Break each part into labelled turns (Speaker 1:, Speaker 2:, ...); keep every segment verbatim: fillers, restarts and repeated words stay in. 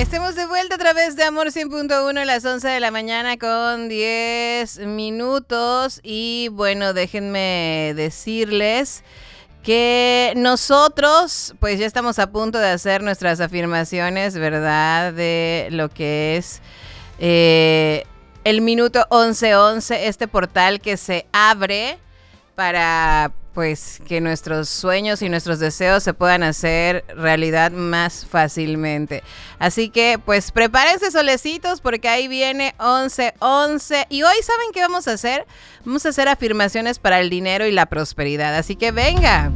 Speaker 1: Estamos de vuelta a través de Amor cien punto uno a las once de la mañana con diez minutos. Y bueno, déjenme decirles que nosotros pues ya estamos a punto de hacer nuestras afirmaciones, ¿verdad? De lo que es eh, el minuto once once, este portal que se abre para pues que nuestros sueños y nuestros deseos se puedan hacer realidad más fácilmente. Así que pues prepárense, solecitos, porque ahí viene once once. Y hoy, ¿saben qué vamos a hacer? Vamos a hacer afirmaciones para el dinero y la prosperidad. Así que venga.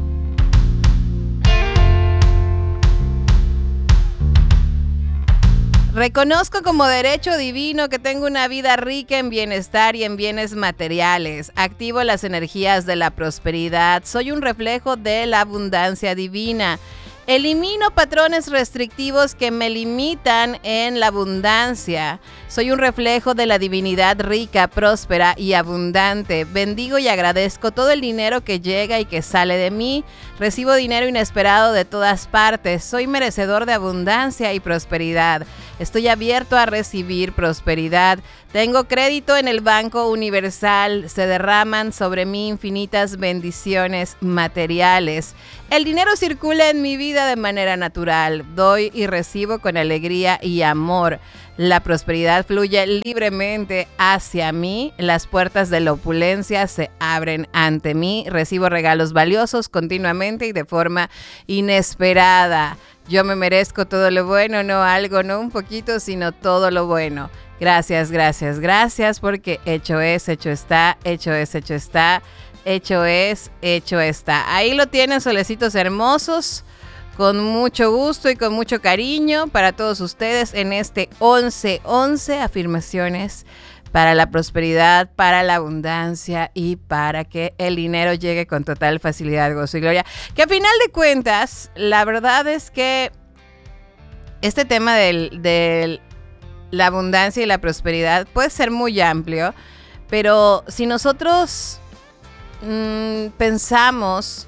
Speaker 1: Reconozco como derecho divino que tengo una vida rica en bienestar y en bienes materiales. Activo las energías de la prosperidad. Soy un reflejo de la abundancia divina. Elimino patrones restrictivos que me limitan en la abundancia. Soy un reflejo de la divinidad rica, próspera y abundante. Bendigo y agradezco todo el dinero que llega y que sale de mí. Recibo dinero inesperado de todas partes. Soy merecedor de abundancia y prosperidad. Estoy abierto a recibir prosperidad. Tengo crédito en el Banco Universal. Se derraman sobre mí infinitas bendiciones materiales. El dinero circula en mi vida de manera natural. Doy y recibo con alegría y amor. La prosperidad fluye libremente hacia mí. Las puertas de la opulencia se abren ante mí. Recibo regalos valiosos continuamente y de forma inesperada. Yo me merezco todo lo bueno, no algo, no un poquito, sino todo lo bueno. Gracias, gracias, gracias, porque hecho es, hecho está, hecho es, hecho está, hecho es, hecho está. Ahí lo tienen, solecitos hermosos, con mucho gusto y con mucho cariño para todos ustedes en este once once, afirmaciones para la prosperidad, para la abundancia y para que el dinero llegue con total facilidad, gozo y gloria. Que a final de cuentas, la verdad es que este tema del, del, la abundancia y la prosperidad puede ser muy amplio, pero si nosotros mmm, pensamos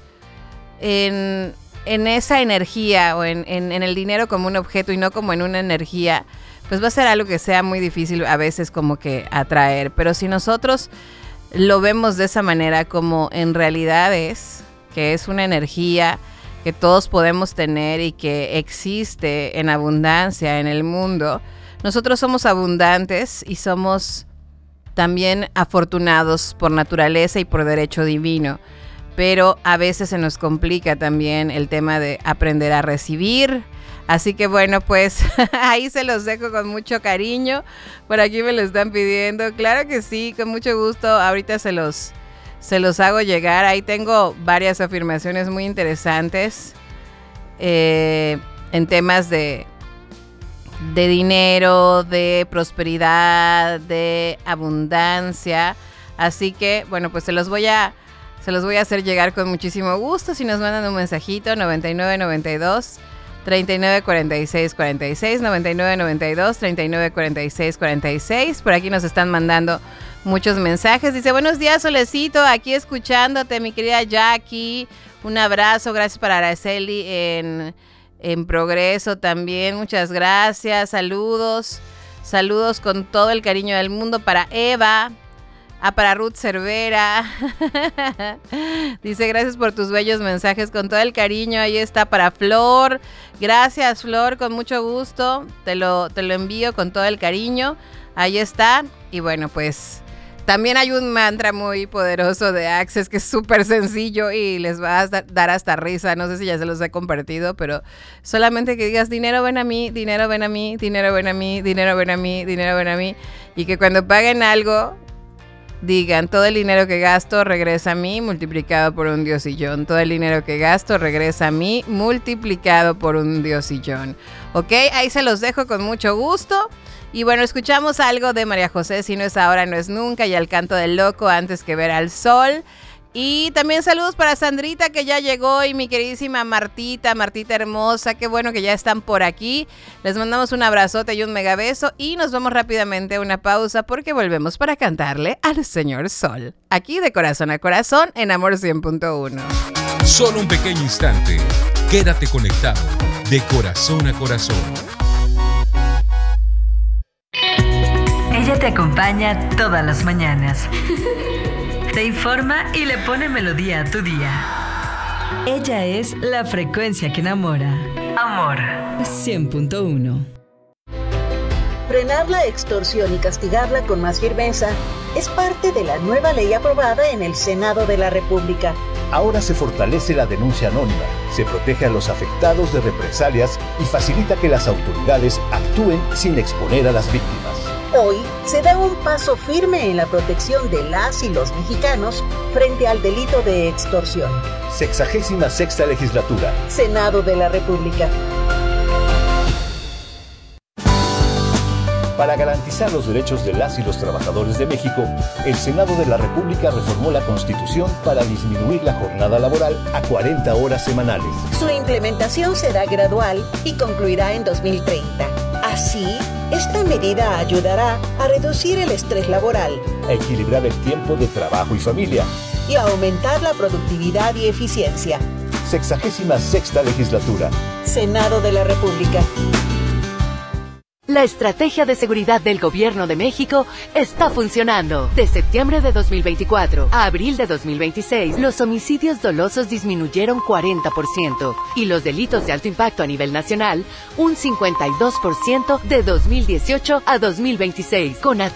Speaker 1: en, en esa energía o en, en, en el dinero como un objeto y no como en una energía, pues va a ser algo que sea muy difícil a veces como que atraer. Pero si nosotros lo vemos de esa manera, como en realidad es, que es una energía que todos podemos tener y que existe en abundancia en el mundo, nosotros somos abundantes y somos también afortunados por naturaleza y por derecho divino. Pero a veces se nos complica también el tema de aprender a recibir. Así que bueno, pues ahí se los dejo con mucho cariño. Por aquí me lo están pidiendo. Claro que sí, con mucho gusto. Ahorita se los, se los hago llegar. Ahí tengo varias afirmaciones muy interesantes eh, en temas de, de dinero, de prosperidad, de abundancia. Así que bueno, pues se los voy a, se los voy a hacer llegar con muchísimo gusto. Si nos mandan un mensajito, noventa y nueve noventa y dos treinta y nueve cuarenta y seis cuarenta y seis, noventa y nueve noventa y dos treinta y nueve cuarenta y seis cuarenta y seis. Por aquí nos están mandando muchos mensajes. Dice, buenos días, Solecito, aquí escuchándote, mi querida Jackie. Un abrazo, gracias para Araceli en, en Progreso también. Muchas gracias, saludos. Saludos con todo el cariño del mundo para Eva. Ah, para Ruth Cervera. Dice, gracias por tus bellos mensajes, con todo el cariño. Ahí está para Flor. Gracias, Flor, con mucho gusto. Te lo, te lo envío con todo el cariño. Ahí está. Y bueno, pues también hay un mantra muy poderoso de Access que es súper sencillo y les va a dar hasta risa. No sé si ya se los he compartido, pero solamente que digas, dinero ven a mí, dinero ven a mí, dinero ven a mí, dinero ven a mí, dinero ven a mí. Y que cuando paguen algo, digan, todo el dinero que gasto regresa a mí multiplicado por un diosillón. Todo el dinero que gasto regresa a mí multiplicado por un diosillón. Ok, ahí se los dejo con mucho gusto. Y bueno, escuchamos algo de María José, si no es ahora, no es nunca, y Al canto del loco, Antes que ver al sol. Y también saludos para Sandrita, que ya llegó, y mi queridísima Martita, Martita hermosa, qué bueno que ya están por aquí. Les mandamos un abrazote y un mega beso y nos vamos rápidamente a una pausa porque volvemos para cantarle al señor Sol. Aquí de corazón a corazón en Amor cien punto uno.
Speaker 2: Solo un pequeño instante, quédate conectado de corazón a corazón. Ella te acompaña todas las mañanas. Te informa y le pone melodía a tu día. Ella es la frecuencia que enamora. Amor. cien punto uno.
Speaker 3: Frenar la extorsión y castigarla con más firmeza es parte de la nueva ley aprobada en el Senado de la República.
Speaker 4: Ahora se fortalece la denuncia anónima, se protege a los afectados de represalias y facilita que las autoridades actúen sin exponer a las víctimas.
Speaker 3: Hoy se da un paso firme en la protección de las y los mexicanos frente al delito de extorsión.
Speaker 4: Sexagésima sexta legislatura.
Speaker 3: Senado de la República.
Speaker 4: Para garantizar los derechos de las y los trabajadores de México, el Senado de la República reformó la Constitución para disminuir la jornada laboral a cuarenta horas semanales.
Speaker 3: Su implementación será gradual y concluirá en dos mil treinta. Así, esta medida ayudará a reducir el estrés laboral,
Speaker 4: a equilibrar el tiempo de trabajo y familia
Speaker 3: y a aumentar la productividad y eficiencia.
Speaker 4: Sexagésima sexta legislatura.
Speaker 3: Senado de la República.
Speaker 5: La estrategia de seguridad del Gobierno de México está funcionando. De septiembre de dos mil veinticuatro a abril de dos mil veintiséis, los homicidios dolosos disminuyeron cuarenta por ciento y los delitos de alto impacto a nivel nacional un cincuenta y dos por ciento de dos mil dieciocho a dos mil veintiséis, con